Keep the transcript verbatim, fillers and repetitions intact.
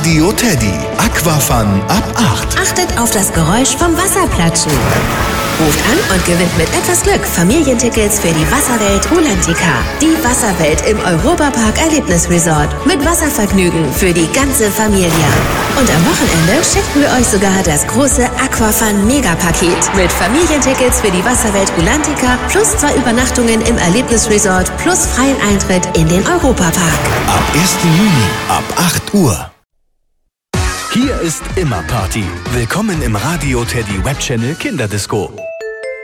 Radio Teddy. Aquafun ab acht. Achtet auf das Geräusch vom Wasserplatschen. Ruft an und gewinnt mit etwas Glück Familientickets für die Wasserwelt Rulantica. Die Wasserwelt im Europapark Erlebnisresort. Mit Wasservergnügen für die ganze Familie. Und am Wochenende schicken wir euch sogar das große Aquafun Megapaket. Mit Familientickets für die Wasserwelt Rulantica plus zwei Übernachtungen im Erlebnisresort plus freien Eintritt in den Europapark. Ab ersten Juni ab acht Uhr. Hier ist immer Party. Willkommen im Radio Teddy Webchannel Kinderdisco.